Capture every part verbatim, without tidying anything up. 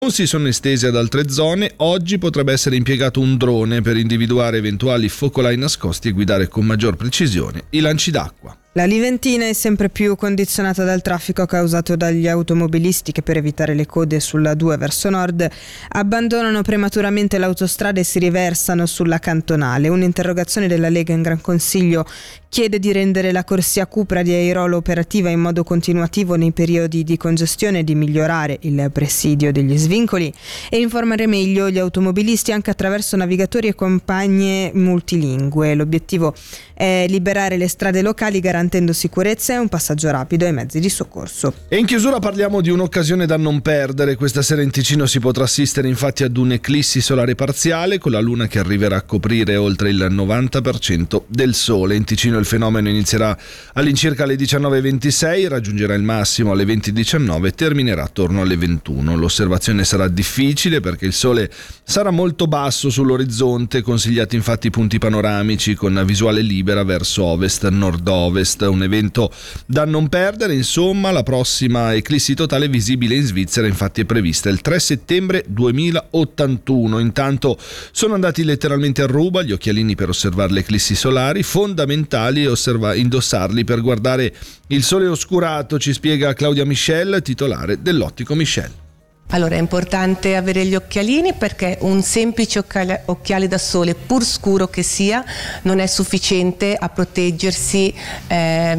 non si sono estesi ad altre zone. Oggi potrebbe essere impiegato un drone per individuare eventuali focolai nascosti e guidare con maggior precisione i lanci d'acqua. La Liventina è sempre più condizionata dal traffico causato dagli automobilisti che, per evitare le code sulla due verso nord, abbandonano prematuramente l'autostrada e si riversano sulla cantonale. Un'interrogazione della Lega in Gran Consiglio chiede di rendere la corsia Cupra di Airolo operativa in modo continuativo nei periodi di congestione e di migliorare il presidio degli svincoli e informare meglio gli automobilisti anche attraverso navigatori e compagne multilingue. L'obiettivo è liberare le strade locali garantendo sicurezza e un passaggio rapido ai mezzi di soccorso. E in chiusura parliamo di un'occasione da non perdere. Questa sera in Ticino si potrà assistere infatti ad un'eclissi solare parziale con la luna che arriverà a coprire oltre il novanta per cento del sole. In Ticino il fenomeno inizierà all'incirca alle diciannove e ventisei, raggiungerà il massimo alle venti e diciannove e terminerà attorno alle ventuno. L'osservazione sarà difficile perché il sole sarà molto basso sull'orizzonte, consigliati infatti punti panoramici con visuale libera verso ovest, nord-ovest, un evento da non perdere. Insomma, la prossima eclissi totale visibile in Svizzera infatti è prevista il tre settembre duemilaottantuno. Intanto sono andati letteralmente a ruba gli occhialini per osservare le eclissi solari, fondamentali osserva- indossarli per guardare il sole oscurato, ci spiega Claudia Michel, titolare dell'Ottico Michel. Allora, è importante avere gli occhialini perché un semplice occhiale, occhiale da sole, pur scuro che sia, non è sufficiente a proteggersi eh,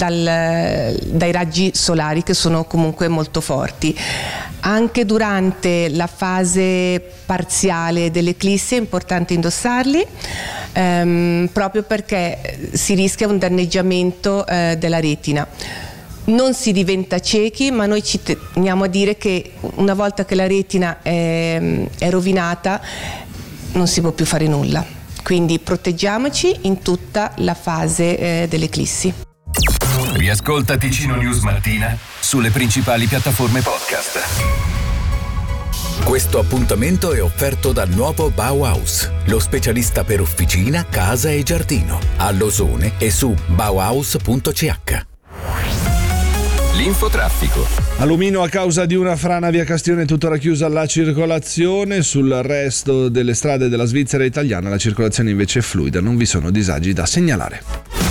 dal, dai raggi solari che sono comunque molto forti. Anche durante la fase parziale dell'eclissi è importante indossarli ehm, proprio perché si rischia un danneggiamento eh, della retina. Non si diventa ciechi, ma noi ci teniamo a dire che una volta che la retina è, è rovinata non si può più fare nulla. Quindi proteggiamoci in tutta la fase eh, dell'eclissi. Riascolta Ticino News Mattina sulle principali piattaforme podcast. Questo appuntamento è offerto dal nuovo Bauhaus, lo specialista per officina, casa e giardino, a Losone e su bauhaus punto c h. L'infotraffico. A Lumino, a causa di una frana via Castione è tuttora chiusa la circolazione. Sul resto delle strade della Svizzera italiana la circolazione invece è fluida, non vi sono disagi da segnalare.